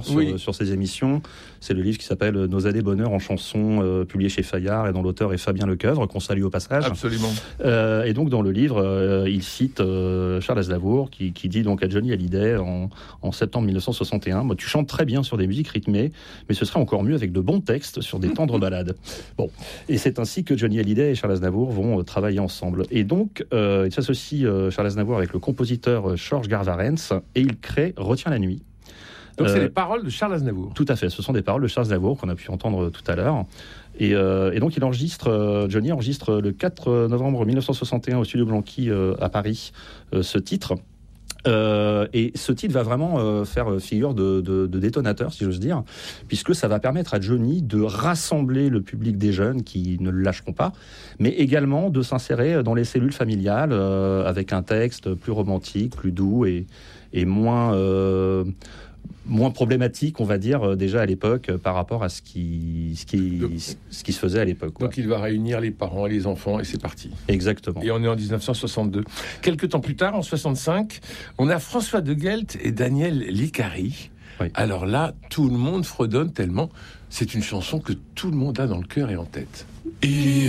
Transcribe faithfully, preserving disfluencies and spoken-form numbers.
sur, oui. sur ces émissions. C'est le livre qui s'appelle Nos années bonheur en chansons, euh, publié chez Fayard, et dont l'auteur est Fabien Lecoeuvre, qu'on salue au passage. Absolument. Euh, et donc dans le livre, euh, il cite euh, Charles Aznavour qui, qui dit donc à Johnny Hallyday en, en septembre mille neuf cent soixante et un, tu chantes très bien sur des musiques rythmées, mais ce serait encore mieux avec de bons textes sur des tendres ballades. Bon, et c'est ainsi que Johnny Hallyday et Charles Aznavour vont euh, travailler ensemble. Et donc euh, il s'associe euh, Charles Aznavour avec le compositeur euh, Georges Garvarentz, et il crée Retiens la nuit. Donc Euh, c'est les paroles de Charles Aznavour. Tout à fait, ce sont des paroles de Charles Aznavour qu'on a pu entendre tout à l'heure. Et, euh, et donc il enregistre, euh, Johnny enregistre le quatre novembre mille neuf cent soixante et un au Studio Blanqui euh, à Paris euh, ce titre. Euh, et ce titre va vraiment euh, faire figure de, de, de détonateur, si j'ose dire, puisque ça va permettre à Johnny de rassembler le public des jeunes qui ne le lâcheront pas, mais également de s'insérer dans les cellules familiales euh, avec un texte plus romantique, plus doux et, et moins... Euh, moins problématique, on va dire, déjà à l'époque, par rapport à ce qui, ce qui, Donc, ce qui se faisait à l'époque. Quoi. Donc il va réunir les parents et les enfants, et c'est parti. Exactement. Et on est en dix-neuf cent soixante-deux. Quelques temps plus tard, en soixante-cinq, on a François de Guelt et Daniel Licari. Oui. Alors là, tout le monde fredonne tellement. C'est une chanson que tout le monde a dans le cœur et en tête. Il